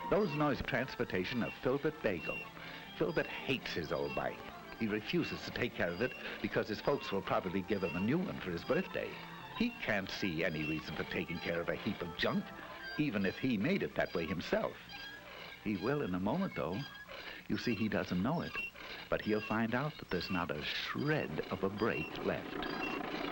Those noise transportation of Filbert Bagel. Filbert hates his old bike. He refuses to take care of it because his folks will probably give him a new one for his birthday. He can't see any reason for taking care of a heap of junk, even if he made it that way himself. He will in a moment, though. You see, he doesn't know it, but he'll find out that there's not a shred of a brake left.